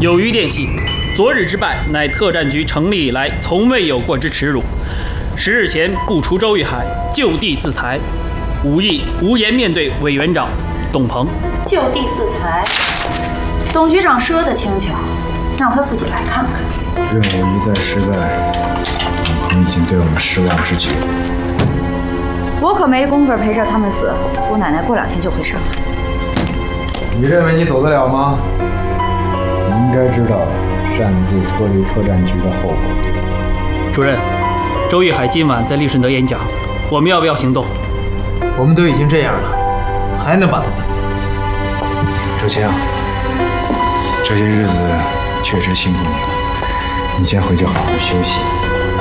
有余电系，昨日之败乃特战局成立以来从未有过之耻辱。10日前不除周玉海，就地自裁，武义无颜面对委员长董鹏。 就地自裁，董局长说的轻巧，让他自己来看看。 任务一再失败，董鹏已经对我们失望至极。 我可没工夫陪着他们死，姑奶奶过2天就回上海。 你认为你走得了吗？你应该知道擅自脱离特战局的后果。 主任，周玉海今晚在利顺德演讲，我们要不要行动？ 我们都已经这样了，还能把他怎么样？ 周青，这些日子确实辛苦你了，你先回去好好休息。